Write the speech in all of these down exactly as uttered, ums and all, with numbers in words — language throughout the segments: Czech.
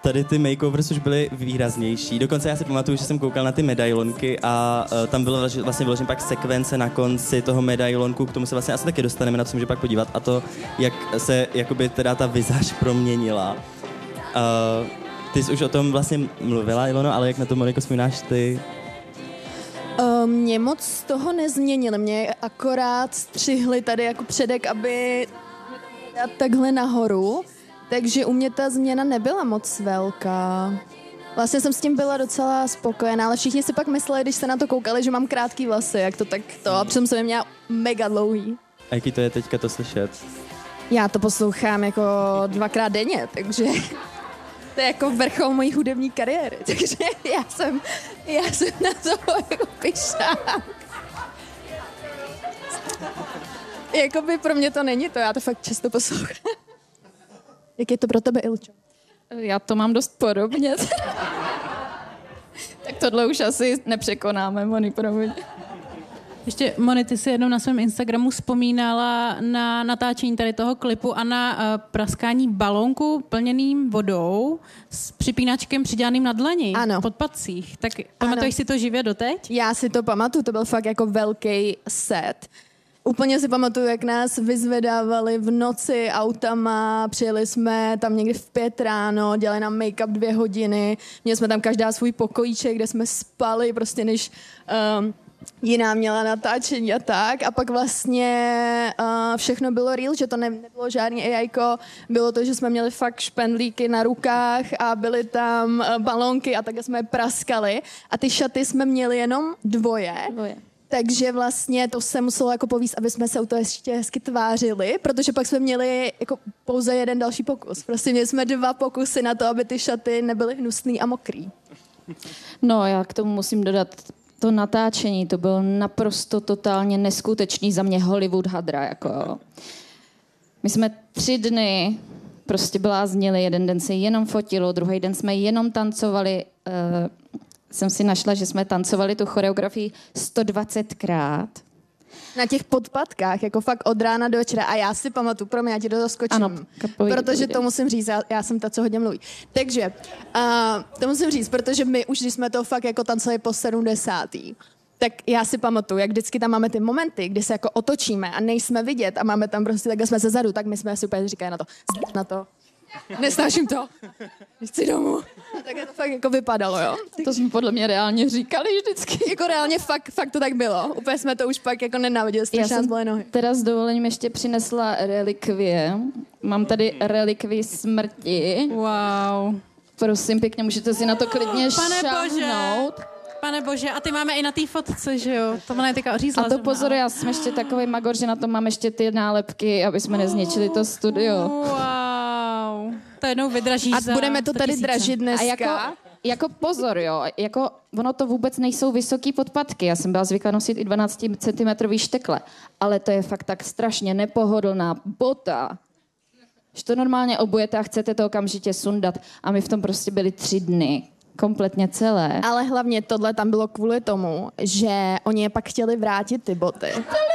tady ty makeovers už byly výraznější. Dokonce já si pamatuju, že jsem koukal na ty medailonky a uh, tam bylo vlastně vyložen pak sekvence na konci toho medailonku, k tomu se vlastně asi taky dostaneme, na co může pak podívat, a to, jak se jakoby teda ta vizáž proměnila. Uh, ty jsi už o tom vlastně mluvila, Ilono, ale jak na to, Moniko, vzpomínáš ty? Uh, mě moc toho nezměnili, mě akorát střihli tady jako předek, aby dát takhle nahoru, takže u mě ta změna nebyla moc velká. Vlastně jsem s tím byla docela spokojená, ale všichni si pak mysleli, když se na to koukali, že mám krátký vlasy, jak to tak to, a přitom jsem je měla mega dlouhý. A jaký to je teďka to slyšet? Já to poslouchám jako dvakrát denně, takže to je jako vrchol mojí hudební kariéry, takže já jsem, já jsem na to jako pyšná. Jakoby pro mě to není to, já to fakt často poslouchám. Jak je to pro tebe, Ilčo? Já to mám dost podobně. Tak tohle už asi nepřekonáme, Moni, promiň. Ještě, Moni, ty jsi jednou na svém Instagramu vzpomínala na natáčení tady toho klipu a na uh, praskání balónku plněným vodou s připínačkem přidělaným na dlani. Ano. V podpatcích. Tak pamatuješ si to živě doteď? Já si to pamatuju, to byl fakt jako velký set. Úplně si pamatuju, jak nás vyzvedávali v noci autama, přijeli jsme tam někdy v pět ráno, dělali nám make-up dvě hodiny, měli jsme tam každá svůj pokojíček, kde jsme spali, prostě než um, jiná měla natáčení a tak. A pak vlastně uh, všechno bylo real, že to ne, nebylo žádný á í ko, bylo to, že jsme měli fakt špendlíky na rukách a byly tam uh, balónky a takhle jsme je praskali. A ty šaty jsme měli jenom dvoje. Dvoje. Takže vlastně to se muselo jako povíst, aby jsme se u toho ještě hezky tvářili, protože pak jsme měli jako pouze jeden další pokus. Prostě měli jsme dva pokusy na to, aby ty šaty nebyly hnusný a mokrý. No, já k tomu musím dodat, to natáčení, to bylo naprosto totálně neskutečný, za mě Hollywood hadra, jako jo. My jsme tři dny prostě bláznili, jeden den se jenom fotilo, druhý den jsme jenom tancovali, uh, jsem si našla, že jsme tancovali tu choreografii sto dvacetkrát. Na těch podpatkách, jako fakt od rána do večera. A já si pamatuju, pro mě, já ti do toho skočím. Ano, kapovi, protože to musím říct, já, já jsem ta, co hodně mluví. Takže, uh, to musím říct, protože my už, když jsme to fakt jako tancovali po sedmdesátý, tak já si pamatuju, jak vždycky tam máme ty momenty, kdy se jako otočíme a nejsme vidět a máme tam prostě, takhle jsme zezadu, tak my jsme si úplně říkali na to, na to. Nesnáším to. Chci domů. Tak to fakt jako vypadalo, jo. To jsme podle mě reálně říkali vždycky. Jako reálně fakt, fakt to tak bylo. Úplně jsme to už pak jako nenáviděli, strašně nás bolely nohy. Teda s dovolením ještě přinesla relikvie. Mám tady relikvii smrti. Wow. Prosím pěkně, můžete si na to klidně Pane šáhnout. Bože. Pane Bože, a ty máme i na té fotce, že jo? To ona je teďka ořízla. A to pozor, já jsem ještě takový magor, že na to mám ještě ty nálepky, aby jsme nezničili to studio. Wow. To jednou vydražíš A za budeme to tady dražit dneska. A jako, jako pozor, jo, jako ono to vůbec nejsou vysoký podpatky. Já jsem byla zvyklá nosit i dvanácticentimetrový štekle, ale to je fakt tak strašně nepohodlná bota, že to normálně obujete a chcete to okamžitě sundat. A my v tom prostě byli tři dny. Kompletně celé. Ale hlavně tohle tam bylo kvůli tomu, že oni je pak chtěli vrátit ty boty.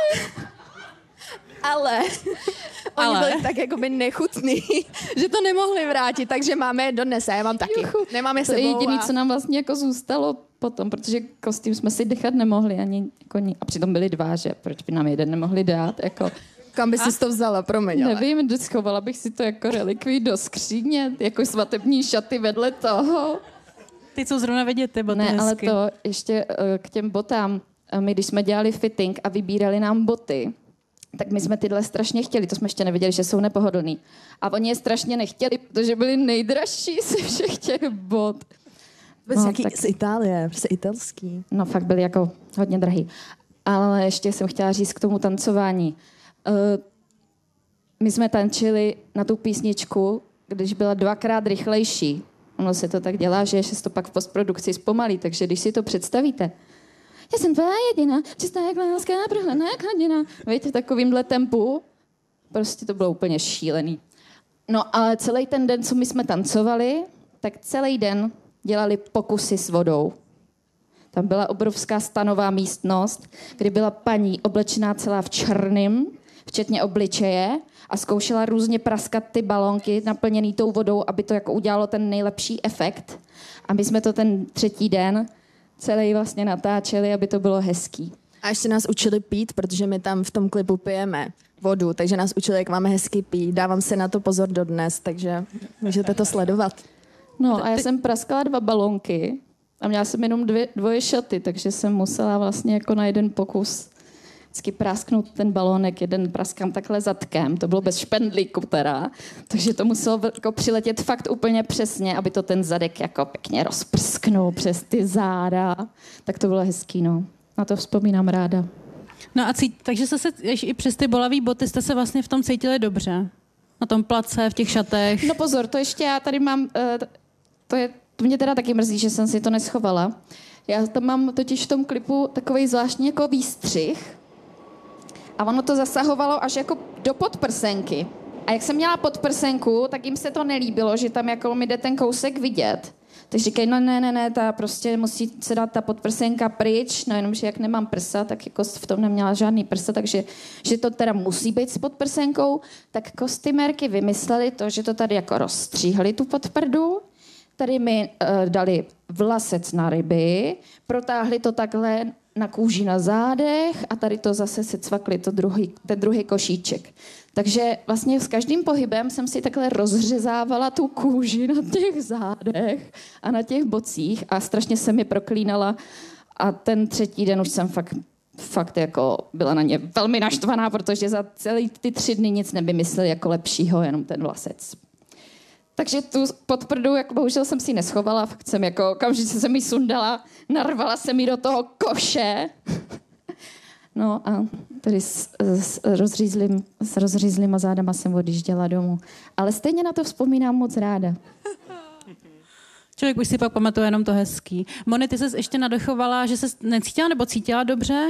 Ale oni Ale. byli tak jakoby nechutný, že to nemohli vrátit, takže máme je dodnes a já mám taky. Juchu. Nemám je To je sebou jediné, a... co nám vlastně jako zůstalo potom, protože kostým jsme si dechat nemohli ani jako ni- a přitom byli dva, že proč by nám jeden nemohli dát, jako Kam by si to vzala, promiň, ale. nevím, schovala bych si to jako relikví do skříně, jako svatební šaty vedle toho. Ty, co zrovna vidět, ty boty Ne, ale hezky. to ještě uh, k těm botám. Uh, My, když jsme dělali fitting a vybírali nám boty, tak my jsme tyhle strašně chtěli, to jsme ještě nevěděli, že jsou nepohodlný. A oni je strašně nechtěli, protože byli nejdražší ze všech těch bot. No, No, tak- z Itálie, prostě italský. No fakt byli jako hodně drahý. Ale ještě jsem chtěla říct k tomu tancování. Uh, my jsme tančili na tu písničku, když byla dvakrát rychlejší. Ono se to tak dělá, že se to pak v postprodukci zpomalí, takže když si to představíte. Já jsem tvá jediná, čistá jak láska, prohledná jak hladina. Víte, v takovýmhle tempu. Prostě to bylo úplně šílený. No ale celý ten den, co my jsme tancovali, tak celý den dělali pokusy s vodou. Tam byla obrovská stanová místnost, kde byla paní oblečená celá v černém, včetně obličeje, a zkoušela různě praskat ty balónky naplněný tou vodou, aby to jako udělalo ten nejlepší efekt. A my jsme to ten třetí den celý vlastně natáčeli, aby to bylo hezký. A ještě nás učili pít, protože my tam v tom klipu pijeme vodu, takže nás učili, jak máme hezky pít. Dávám si na to pozor dodnes, takže můžete to sledovat. No a já jsem praskala dva balónky a měla jsem jenom dvě, dvoje šaty, takže jsem musela vlastně jako na jeden pokus vždycky prasknout ten balónek, jeden praskám takhle zadkem, to bylo bez špendlíku teda, takže to muselo jako přiletět fakt úplně přesně, aby to ten zadek jako pěkně rozprsknul přes ty záda, tak to bylo hezký, no. Na to vzpomínám ráda. No a cít, takže jste se i přes ty bolavý boty jste se vlastně v tom cítili dobře? Na tom place, v těch šatech? No pozor, to ještě já tady mám, uh, to, je, to mě teda taky mrzí, že jsem si to neschovala. Já tam mám totiž v tom klipu takovej zvláštní jako výstřih a ono to zasahovalo až jako do podprsenky. A jak jsem měla podprsenku, tak jim se to nelíbilo, že tam jako mi jde ten kousek vidět. Takže říkají, no ne, ne, ne, ta prostě musí se dát ta podprsenka pryč, no jenomže jak nemám prsa, tak jako v tom neměla žádný prsa, takže že to teda musí být s podprsenkou, tak kostymérky vymysleli to, že to tady jako rozstříhli tu podprdu, tady mi uh, dali vlasec na ryby, protáhli to takhle na kůži na zádech a tady to zase si cvakli to druhý, ten druhý košíček. Takže vlastně s každým pohybem jsem si takhle rozřezávala tu kůži na těch zádech a na těch bocích a strašně se mi proklínala a ten třetí den už jsem fakt, fakt jako byla na ně velmi naštvaná, protože za celý ty tři dny nic nevymysleli jako lepšího, jenom ten vlasec. Takže tu podprdu, jako bohužel jsem si ji neschovala, fakt jsem jako okamžitě jsem ji sundala, narvala jsem ji do toho koše. No a tady s, s, rozřízlým, s rozřízlýma zádama jsem odjížděla domů. Ale stejně na to vzpomínám moc ráda. Člověk už si pak pamatuje jenom to hezký. Moni, ty ses ještě nadechovala, že ses necítila nebo cítila dobře?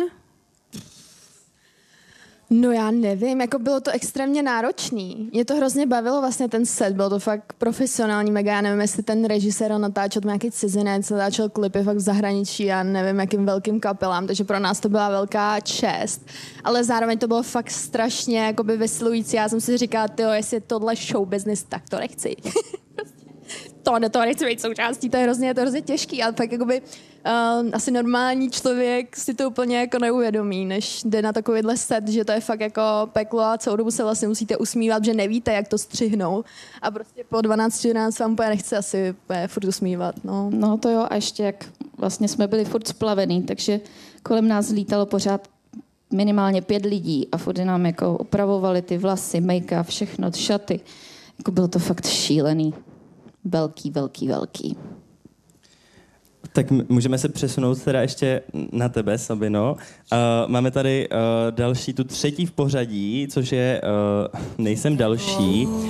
No já nevím, jako bylo to extrémně náročný. Mě to hrozně bavilo vlastně ten set, byl to fakt profesionální mega, já nevím, jestli ten režisér natáčel nějaký cizinec, natáčel klipy fakt v zahraničí, já nevím, jakým velkým kapelám, takže pro nás to byla velká čest. Ale zároveň to bylo fakt strašně jakoby vysilující, já jsem si říkala, tyjo, jestli je tohle show business, tak to nechci. to, ne, to nechci být součástí, to je hrozně, to je hrozně těžký, ale fakt jakoby uh, asi normální člověk si to úplně jako neuvědomí, než jde na takovýhle set, že to je fakt jako peklo a celou dobu se vlastně musíte usmívat, že nevíte, jak to střihnou a prostě po dvanácti jedenácti vám úplně nechce asi úplně furt usmívat, no. No to jo, a ještě jak vlastně jsme byli furt splavený, takže kolem nás lítalo pořád minimálně pět lidí a furt nám jako opravovali ty vlasy, make-up, všechno, šaty. Jako bylo to fakt šílený. Velký, velký, velký. Tak můžeme se přesunout teda ještě na tebe, Sabino. Uh, máme tady uh, další, tu třetí v pořadí, což je uh, Nejsem další.